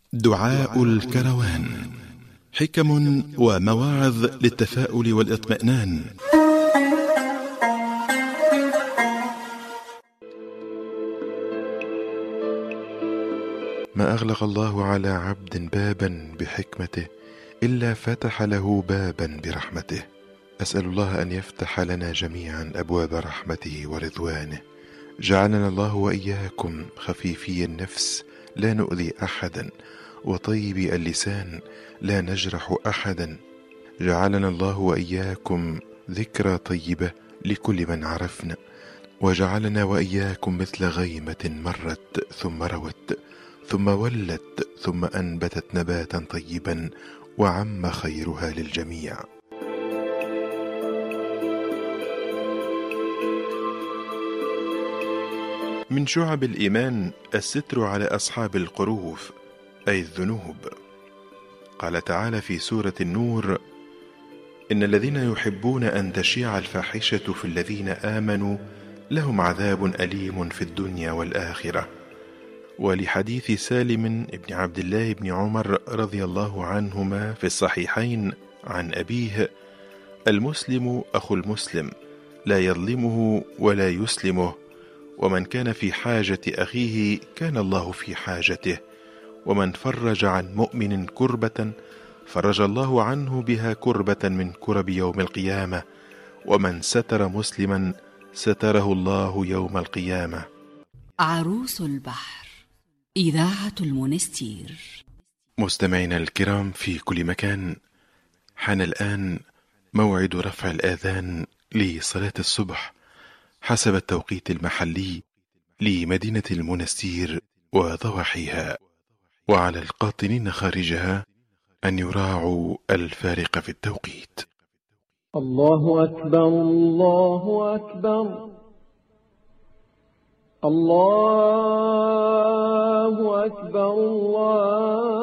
دعاء الكروان. حكم ومواعظ للتفاؤل والاطمئنان. ما أغلق الله على عبد بابا بحكمته إلا فتح له بابا برحمته. أسأل الله أن يفتح لنا جميعا أبواب رحمته ورضوانه. جعلنا الله وإياكم خفيفي النفس لا نؤذي أحدا، وطيبي اللسان لا نجرح أحدا. جعلنا الله وإياكم ذكرى طيبة لكل من عرفنا، وجعلنا وإياكم مثل غيمة مرت ثم روت ثم ولت ثم أنبتت نباتا طيبا وعم خيرها للجميع. من شعب الإيمان الستر على أصحاب القروف أي الذنوب. قال تعالى في سورة النور: إن الذين يحبون أن تشيع الفاحشة في الذين آمنوا لهم عذاب أليم في الدنيا والآخرة. ولحديث سالم بن عبد الله بن عمر رضي الله عنهما في الصحيحين عن أبيه: المسلم أخو المسلم لا يظلمه ولا يسلمه، ومن كان في حاجة أخيه كان الله في حاجته، ومن فرج عن مؤمن كربة فرج الله عنه بها كربة من كرب يوم القيامة، ومن ستر مسلما ستره الله يوم القيامة. عروس البحر، إذاعة المونستير. مستمعينا الكرام في كل مكان، حان الآن موعد رفع الآذان لصلاة الصبح حسب التوقيت المحلي لمدينة المونستير وضواحيها، وعلى القاطنين خارجها أن يراعوا الفارق في التوقيت. الله أكبر، الله أكبر، الله أكبر، الله